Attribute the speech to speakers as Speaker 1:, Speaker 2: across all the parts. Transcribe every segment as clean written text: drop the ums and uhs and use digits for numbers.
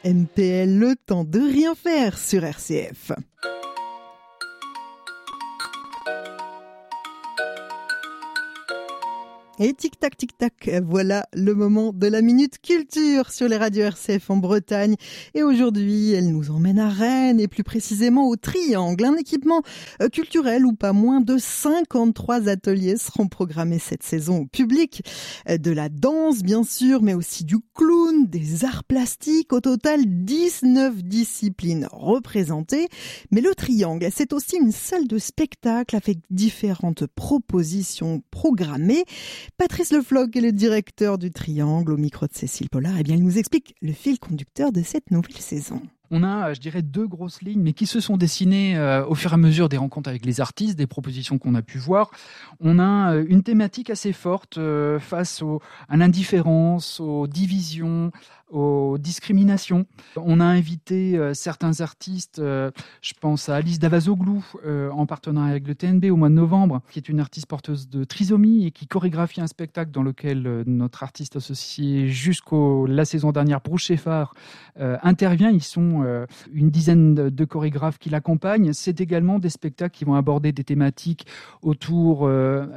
Speaker 1: MPL, le temps de rien faire sur RCF. Et tic-tac, voilà le moment de la Minute Culture sur les radios RCF en Bretagne. Et aujourd'hui, elle nous emmène à Rennes et plus précisément au Triangle. Un équipement culturel où pas moins de 53 ateliers seront programmés cette saison au public. De la danse, bien sûr, mais aussi du clown, des arts plastiques. Au total, 19 disciplines représentées. Mais le Triangle, c'est aussi une salle de spectacle avec différentes propositions programmées. Patrice Le Floch est le directeur du Triangle au micro de Cécile Pollard. Eh bien, il nous explique le fil conducteur de cette nouvelle saison.
Speaker 2: On a, je dirais, deux grosses lignes, mais qui se sont dessinées au fur et à mesure des rencontres avec les artistes, des propositions qu'on a pu voir. On a une thématique assez forte face à l'indifférence, aux divisions, aux discriminations. On a invité certains artistes, je pense à Alice Davazoglou, en partenariat avec le TNB au mois de novembre, qui est une artiste porteuse de trisomie et qui chorégraphie un spectacle dans lequel notre artiste associé la saison dernière, Bruce Sheffard, intervient. Ils sont une dizaine de chorégraphes qui l'accompagnent. C'est également des spectacles qui vont aborder des thématiques autour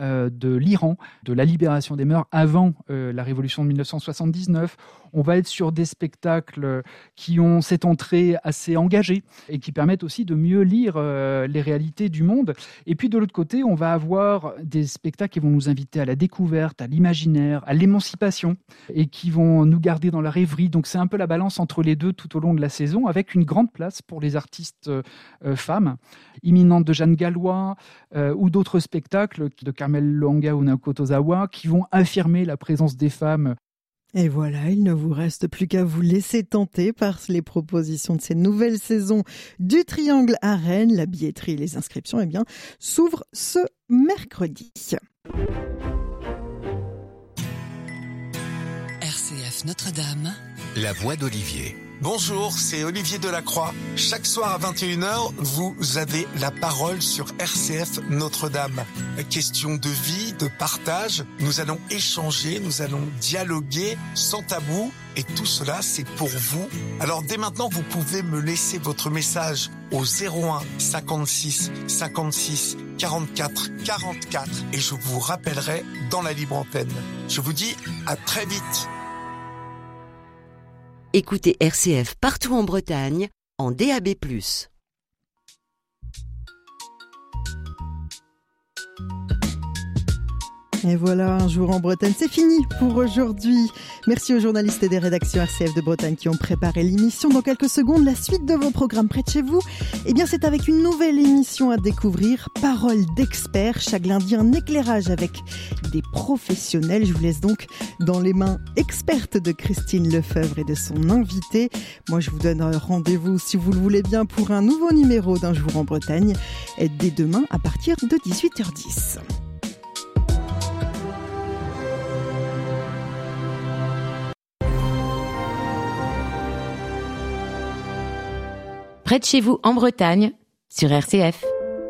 Speaker 2: de l'Iran, de la libération des mœurs avant la révolution de 1979. On va être sur des spectacles qui ont cette entrée assez engagée et qui permettent aussi de mieux lire les réalités du monde. Et puis de l'autre côté, on va avoir des spectacles qui vont nous inviter à la découverte, à l'imaginaire, à l'émancipation et qui vont nous garder dans la rêverie. Donc c'est un peu la balance entre les deux tout au long de la saison, avec une grande place pour les artistes femmes, Imminente de Jeanne Gallois ou d'autres spectacles de Carmel Loanga ou Naoko Tozawa qui vont affirmer la présence des femmes.
Speaker 1: Et voilà, il ne vous reste plus qu'à vous laisser tenter par les propositions de cette nouvelle saison du Triangle à Rennes. La billetterie et les inscriptions, s'ouvrent ce mercredi.
Speaker 3: RCF Notre-Dame.
Speaker 4: La voix d'Olivier.
Speaker 5: Bonjour, c'est Olivier Delacroix. Chaque soir à 21h, vous avez la parole sur RCF Notre-Dame. Question de vie, de partage. Nous allons échanger, nous allons dialoguer sans tabou. Et tout cela, c'est pour vous. Alors dès maintenant, vous pouvez me laisser votre message au 01 56 56 44 44 et je vous rappellerai dans la libre antenne. Je vous dis à très vite.
Speaker 3: Écoutez RCF partout en Bretagne, en DAB+.
Speaker 1: Et voilà, un jour en Bretagne, c'est fini pour aujourd'hui. Merci aux journalistes et des rédactions RCF de Bretagne qui ont préparé l'émission. Dans quelques secondes, la suite de vos programmes près de chez vous. C'est avec une nouvelle émission à découvrir, Parole d'experts. Chaque lundi, un éclairage avec des professionnels. Je vous laisse donc dans les mains expertes de Christine Lefebvre et de son invité. Moi, je vous donne rendez-vous, si vous le voulez bien, pour un nouveau numéro d'Un jour en Bretagne, dès demain à partir de 18h10.
Speaker 6: Près de chez vous en Bretagne, sur RCF.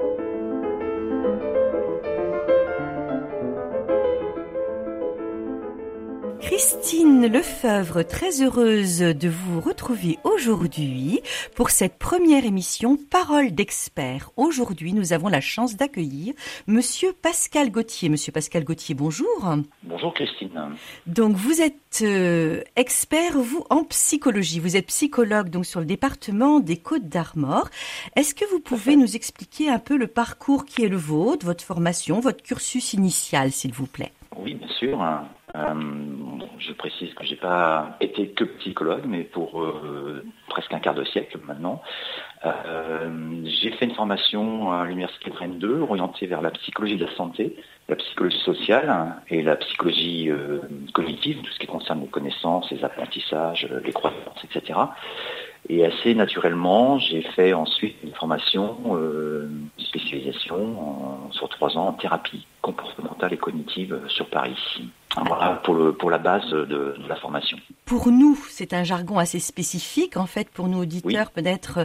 Speaker 7: Christine Lefebvre, très heureuse de vous retrouver aujourd'hui pour cette première émission Parole d'experts. Aujourd'hui, nous avons la chance d'accueillir Monsieur Pascal Gauthier. Monsieur Pascal Gauthier, bonjour.
Speaker 8: Bonjour Christine.
Speaker 7: Donc vous êtes expert, vous, en psychologie. Vous êtes psychologue donc sur le département des Côtes-d'Armor. Est-ce que vous pouvez nous expliquer un peu le parcours qui est le vôtre, votre formation, votre cursus initial, s'il vous plaît?
Speaker 8: Oui, bien sûr. Je précise que j'ai pas été que psychologue, mais pour presque un quart de siècle maintenant. J'ai fait une formation à l'Université de Rennes 2, orientée vers la psychologie de la santé, la psychologie sociale et la psychologie cognitive, tout ce qui concerne les connaissances, les apprentissages, les croyances, etc. Et assez naturellement, j'ai fait ensuite une formation, une spécialisation sur 3 ans en thérapie comportementale et cognitive sur Paris. Voilà pour la base de la formation.
Speaker 7: Pour nous, c'est un jargon assez spécifique. En fait, pour nos auditeurs, peut-être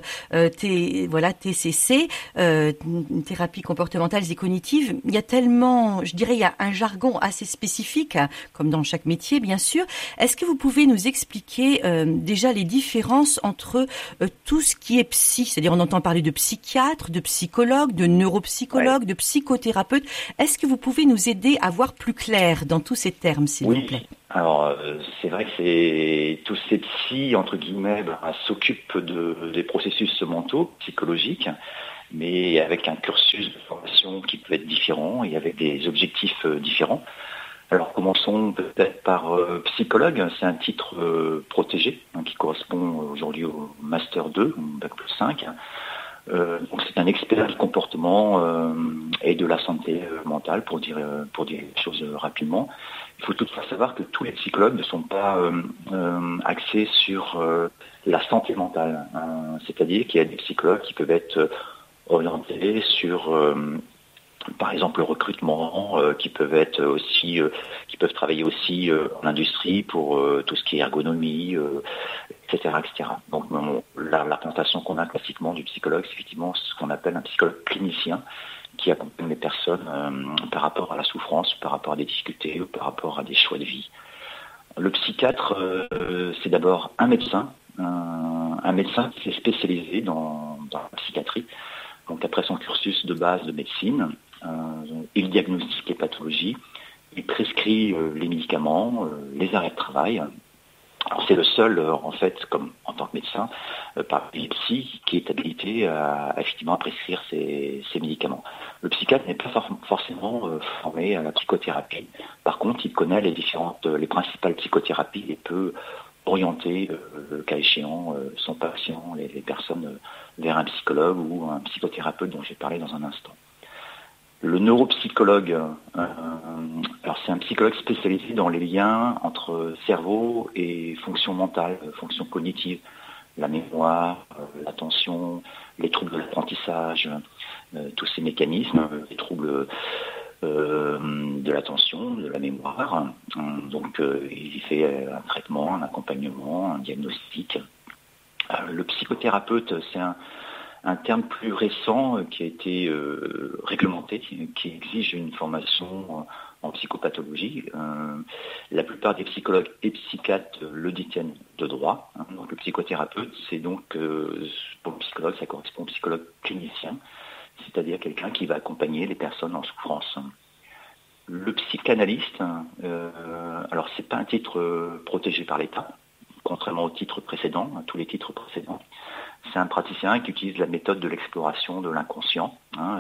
Speaker 7: TCC, thérapie comportementale et cognitive. Il y a tellement, je dirais, il y a un jargon assez spécifique, comme dans chaque métier, bien sûr. Est-ce que vous pouvez nous expliquer déjà les différences entre tout ce qui est psy, c'est-à-dire on entend parler de psychiatre, de psychologue, de neuropsychologue, de psychothérapeute. Est-ce que vous pouvez nous aider à voir plus clair dans tous ces termes, s'il vous plaît?
Speaker 8: Alors, c'est vrai que tous ces psys, entre guillemets, s'occupent des processus mentaux, psychologiques, mais avec un cursus de formation qui peut être différent et avec des objectifs différents. Alors, commençons peut-être par psychologue. C'est un titre protégé qui correspond aujourd'hui au Master 2, au Bac plus 5. Donc c'est un expert du comportement et de la santé mentale, pour dire les choses rapidement. Il faut toutefois savoir que tous les psychologues ne sont pas axés sur la santé mentale. C'est-à-dire qu'il y a des psychologues qui peuvent être orientés sur par exemple le recrutement, qui peuvent travailler aussi en industrie pour tout ce qui est ergonomie, etc., etc. Donc la présentation qu'on a classiquement du psychologue, c'est effectivement ce qu'on appelle un psychologue clinicien qui accompagne les personnes par rapport à la souffrance, par rapport à des difficultés ou par rapport à des choix de vie. Le psychiatre, c'est d'abord un médecin qui s'est spécialisé dans la psychiatrie. Donc après son cursus de base de médecine, il diagnostique les pathologies, il prescrit les médicaments, les arrêts de travail. Alors c'est le seul, en fait, comme en tant que médecin, par les psy, qui est habilité à effectivement prescrire ces médicaments. Le psychiatre n'est pas forcément formé à la psychothérapie. Par contre, il connaît les principales psychothérapies et peut orienter, le cas échéant, son patient, les personnes vers un psychologue ou un psychothérapeute dont j'ai parlé dans un instant. Le neuropsychologue, alors c'est un psychologue spécialisé dans les liens entre cerveau et fonction mentale, fonction cognitive, la mémoire, l'attention, les troubles de l'apprentissage, tous ces mécanismes, les troubles de l'attention, de la mémoire. Donc il fait un traitement, un accompagnement, un diagnostic. Le psychothérapeute, c'est un terme plus récent qui a été réglementé, qui exige une formation en psychopathologie. La plupart des psychologues et psychiatres le détiennent de droit. Donc le psychothérapeute, c'est donc, pour le psychologue, ça correspond au psychologue clinicien, c'est-à-dire quelqu'un qui va accompagner les personnes en souffrance. Le psychanalyste, alors c'est pas un titre protégé par l'État, contrairement aux titres précédents, à tous les titres précédents. C'est un praticien qui utilise la méthode de l'exploration de l'inconscient.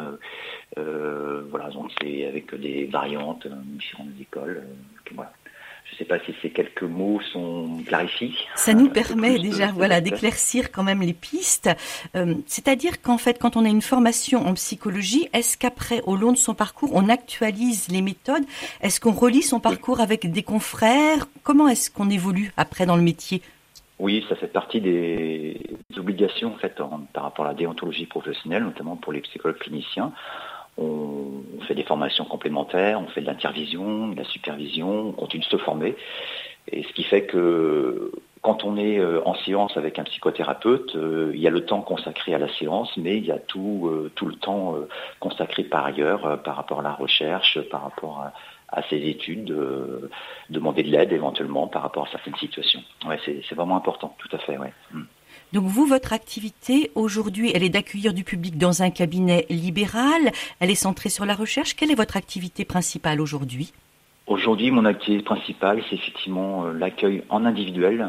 Speaker 8: Voilà, donc c'est avec des variantes, différentes écoles. Voilà. Je ne sais pas si ces quelques mots sont clarifiés.
Speaker 7: Ça nous permet déjà, d'éclaircir quand même les pistes. C'est-à-dire qu'en fait, quand on a une formation en psychologie, est-ce qu'après, au long de son parcours, on actualise les méthodes? Est-ce qu'on relie son parcours avec des confrères? Comment est-ce qu'on évolue après dans le métier?
Speaker 8: Oui, ça fait partie des obligations en fait par rapport à la déontologie professionnelle, notamment pour les psychologues cliniciens. On fait des formations complémentaires, on fait de l'intervision, de la supervision, on continue de se former. Et ce qui fait que quand on est en séance avec un psychothérapeute, il y a le temps consacré à la séance, mais il y a tout le temps consacré par ailleurs par rapport à la recherche, par rapport à ses études, demander de l'aide éventuellement par rapport à certaines situations. Ouais, c'est vraiment important, tout à fait. Ouais.
Speaker 7: Donc vous, votre activité aujourd'hui, elle est d'accueillir du public dans un cabinet libéral, elle est centrée sur la recherche. Quelle est votre activité principale aujourd'hui?
Speaker 8: Aujourd'hui, mon activité principale, c'est effectivement l'accueil en individuel,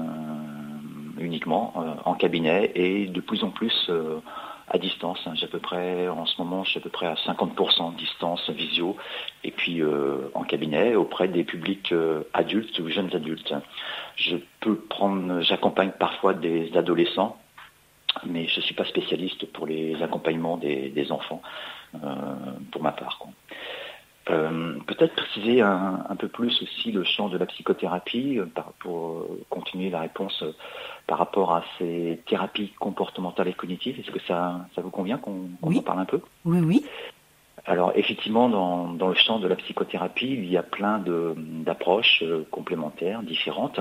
Speaker 8: uniquement, en cabinet, et de plus en plus à distance. J'ai à peu près, en ce moment, je suis à peu près à 50% distance, visio, et puis en cabinet, auprès des publics adultes ou jeunes adultes. J'accompagne parfois des adolescents, mais je ne suis pas spécialiste pour les accompagnements des enfants, pour ma part, quoi. Peut-être préciser un peu plus aussi le champ de la psychothérapie pour continuer la réponse par rapport à ces thérapies comportementales et cognitives. Est-ce que ça vous convient qu'on
Speaker 7: Oui.
Speaker 8: en parle un peu ?
Speaker 7: Oui.
Speaker 8: Alors effectivement, dans le champ de la psychothérapie, il y a plein d'approches complémentaires, différentes.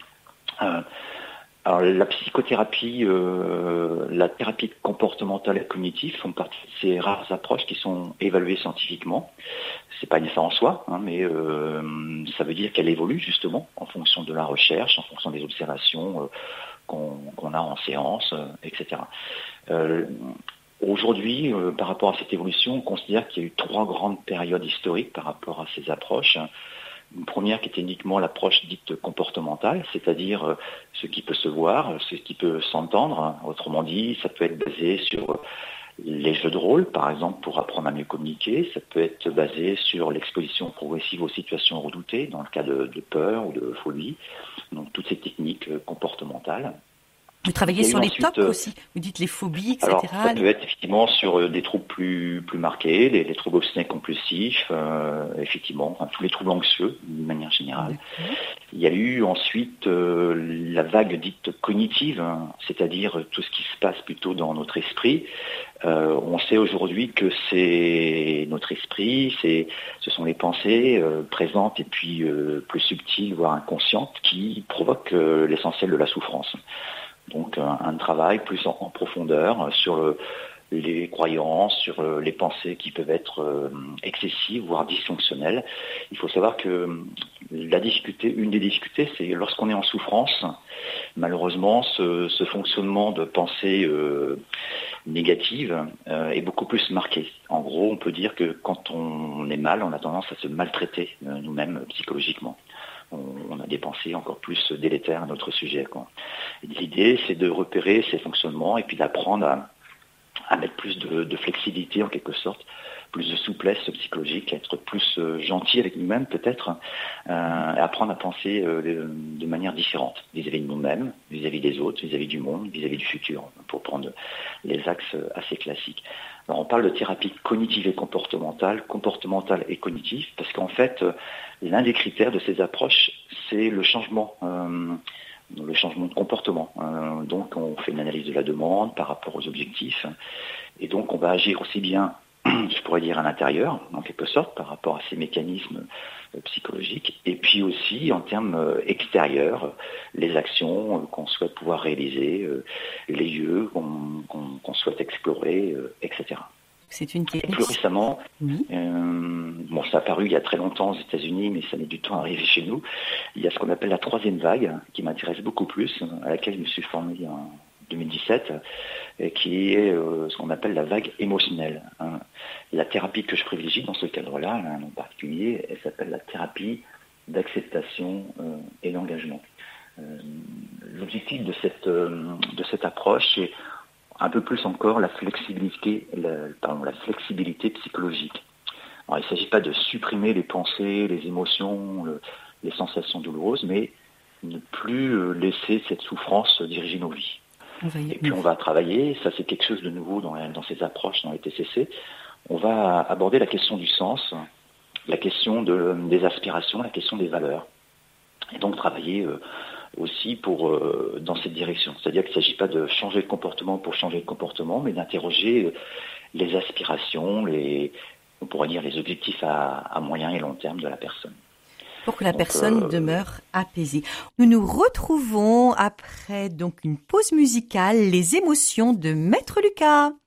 Speaker 8: Alors la psychothérapie, la thérapie comportementale et cognitive font partie de ces rares approches qui sont évaluées scientifiquement. C'est pas une fin en soi, mais ça veut dire qu'elle évolue justement en fonction de la recherche, en fonction des observations qu'on a en séance, etc. Aujourd'hui, par rapport à cette évolution, on considère qu'il y a eu 3 grandes périodes historiques par rapport à ces approches. Une première qui était uniquement l'approche dite comportementale, c'est-à-dire ce qui peut se voir, ce qui peut s'entendre. Autrement dit, ça peut être basé sur les jeux de rôle, par exemple, pour apprendre à mieux communiquer. Ça peut être basé sur l'exposition progressive aux situations redoutées, dans le cas de peur ou de phobie. Donc toutes ces techniques comportementales.
Speaker 7: Vous travaillez sur les TOC aussi. Vous dites les phobies, etc.
Speaker 8: Alors, ça peut être effectivement sur des troubles plus marqués, les troubles obstinés compulsifs, effectivement, tous les troubles anxieux, d'une manière générale.
Speaker 7: D'accord.
Speaker 8: Il y a eu ensuite la vague dite cognitive, c'est-à-dire tout ce qui se passe plutôt dans notre esprit. On sait aujourd'hui que c'est notre esprit, ce sont les pensées présentes et puis plus subtiles, voire inconscientes, qui provoquent l'essentiel de la souffrance. Donc un travail plus en profondeur sur les croyances, sur les pensées qui peuvent être excessives, voire dysfonctionnelles. Il faut savoir que une des difficultés, c'est lorsqu'on est en souffrance, malheureusement, ce fonctionnement de pensée négative est beaucoup plus marqué. En gros, on peut dire que quand on est mal, on a tendance à se maltraiter nous-mêmes psychologiquement. On a des pensées encore plus délétères à notre sujet, quoi. L'idée, c'est de repérer ces fonctionnements et puis d'apprendre à mettre plus de flexibilité, en quelque sorte, plus de souplesse psychologique, être plus gentil avec nous-mêmes, peut-être, et apprendre à penser de manière différente, vis-à-vis de nous-mêmes, vis-à-vis des autres, vis-à-vis du monde, vis-à-vis du futur, pour prendre les axes assez classiques. Alors, on parle de thérapie cognitive et comportementale et cognitive, parce qu'en fait, l'un des critères de ces approches, c'est le changement de comportement. Donc, on fait une analyse de la demande par rapport aux objectifs, et donc on va agir aussi bien, je pourrais dire, à l'intérieur, en quelque sorte, par rapport à ces mécanismes psychologiques, et puis aussi en termes extérieurs, les actions qu'on souhaite pouvoir réaliser, les lieux qu'on souhaite explorer, etc.
Speaker 7: C'est une technique.
Speaker 8: Plus récemment,
Speaker 7: Oui.
Speaker 8: Ça a apparu il y a très longtemps aux États-Unis, mais ça met du temps à arriver chez nous. Il y a ce qu'on appelle la 3e vague, qui m'intéresse beaucoup plus, à laquelle je me suis formé en 2017, et qui est ce qu'on appelle la vague émotionnelle. La thérapie que je privilégie dans ce cadre-là, en particulier, elle s'appelle la thérapie d'acceptation et d'engagement. L'objectif de cette approche, c'est un peu plus encore la flexibilité psychologique. Alors, il ne s'agit pas de supprimer les pensées, les émotions, les sensations douloureuses, mais ne plus laisser cette souffrance diriger nos vies. Et puis on va travailler, ça c'est quelque chose de nouveau dans ces approches, dans les TCC, on va aborder la question du sens, la question des aspirations, la question des valeurs. Et donc travailler aussi dans cette direction. C'est-à-dire qu'il ne s'agit pas de changer le comportement pour changer le comportement, mais d'interroger les aspirations, on pourrait dire les objectifs à moyen et long terme de la personne.
Speaker 7: Pour que la personne demeure apaisée. Nous nous retrouvons après donc une pause musicale, les émotions de Maître Lucas.